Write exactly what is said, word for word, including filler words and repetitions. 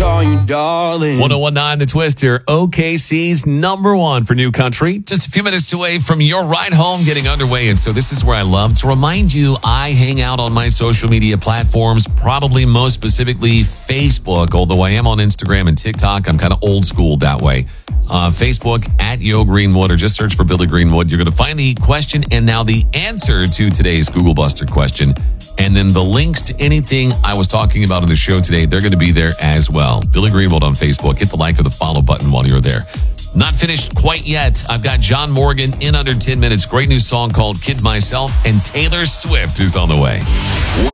call you darling. one oh one point nine The Twister, O K C's number one for new country. Just a few minutes away from your ride home getting underway. And so this is where I love to remind you, I hang out on my social media platforms, probably most specifically Facebook, although I am on Instagram and TikTok. I'm kind of old school that way. Uh, Facebook at Yo Greenwood, or just search for Billy Greenwood. You're going to find the question and now the answer to today's Google Buster question. And then the links to anything I was talking about on the show today, they're going to be there as well. Billy Greenwood on Facebook. Hit the like or the follow button while you're there. Not finished quite yet. I've got John Morgan in under ten minutes. Great new song called Kid Myself, and Taylor Swift is on the way.